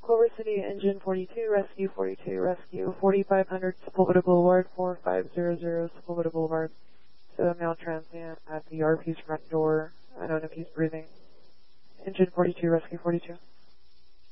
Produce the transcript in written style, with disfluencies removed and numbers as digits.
Culver City, Engine 42, Rescue 42, Rescue 4500 Sepulveda Boulevard, 4500 Sepulveda Boulevard. So male transient at the RP's front door. I don't know if he's breathing. Engine 42, Rescue 42.